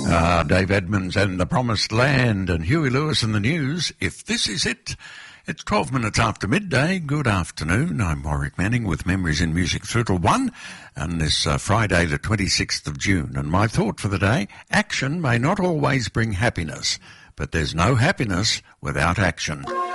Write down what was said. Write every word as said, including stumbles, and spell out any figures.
Uh, Dave Edmonds and The Promised Land and Huey Lewis and the News. If this is it, it's twelve minutes after midday. Good afternoon. I'm Warwick Manning with Memories in Music through to one on this uh, Friday the twenty-sixth of June. And my thought for the day, action may not always bring happiness, but there's no happiness without action.